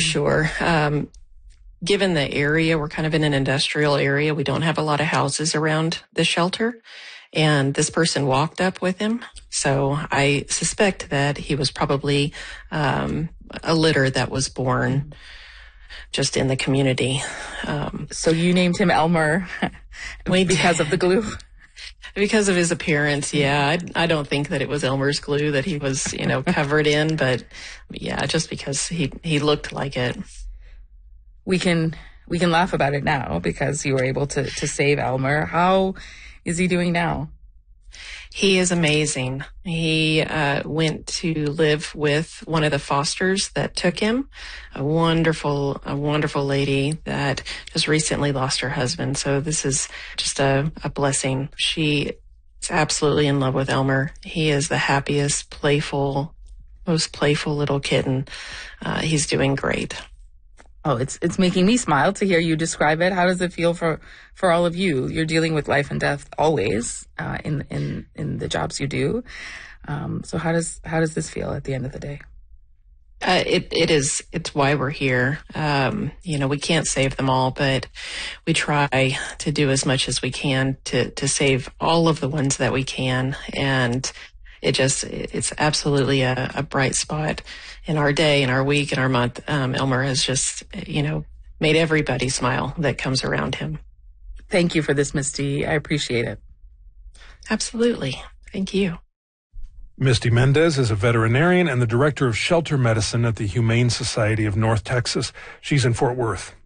sure. Given the area, we're kind of in an industrial area. We don't have a lot of houses around the shelter. And this person walked up with him. So I suspect that he was probably a litter that was born just in the community. So you named him Elmer because of the glue? Because of his appearance, yeah. I don't think that it was Elmer's glue that he was, covered in, but yeah, just because he looked like it. We can laugh about it now because you were able to save Elmer. How is he doing now? He is amazing. He went to live with one of the fosters that took him, a wonderful lady that just recently lost her husband. So this is just a blessing. She is absolutely in love with Elmer. He is the happiest, most playful little kitten. He's doing great. Oh, it's making me smile to hear you describe it. How does it feel for all of you? You're dealing with life and death always in the jobs you do. So how does this feel at the end of the day? It's why we're here. We can't save them all, but we try to do as much as we can to save all of the ones that we can. And it's absolutely a bright spot in our day, in our week, in our month. Elmer has just, made everybody smile that comes around him. Thank you for this, Misty. I appreciate it. Absolutely. Thank you. Misty Mendez is a veterinarian and the director of shelter medicine at the Humane Society of North Texas. She's in Fort Worth.